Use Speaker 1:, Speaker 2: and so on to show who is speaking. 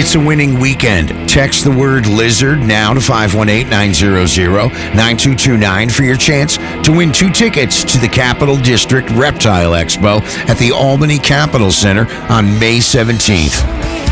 Speaker 1: It's a winning weekend. Text the word lizard now to 518-900-9229 for your chance to win 2 tickets to the Capital District Reptile Expo at the Albany Capitol Center on May 17th.